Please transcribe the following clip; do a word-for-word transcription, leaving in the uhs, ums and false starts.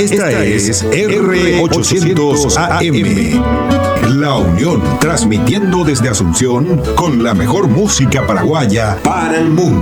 Esta es R ochocientos A M. La Unión, transmitiendo desde Asunción con la mejor música paraguaya para el mundo.